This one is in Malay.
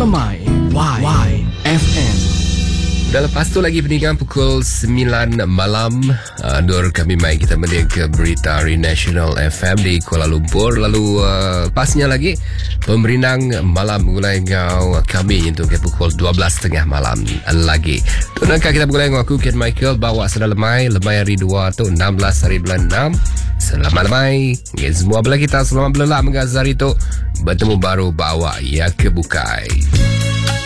Ramai YFM. Dah lepas tu lagi peninggan pukul 9 malam. Nur kami mai kita melihat ke berita Hari National FM di Kuala Lumpur. Lalu pasnya lagi pemerinang malam mulai ngau kami untuk ke pukul 12.30 malam lagi. Tunangkan kita mulai ngau aku Ken Michael bawa sedang lemai hari 2 tu 16 hari bulan 6. Selamat lemai. Semua belah kita selamat belah menggazar itu. Bertemu baru bawa ya kebukai.